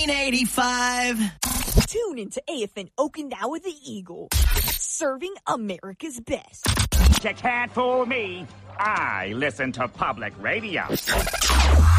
85. Tune into AFN Okinawa the Eagle, serving America's best. You can't fool me. I listen to public radio.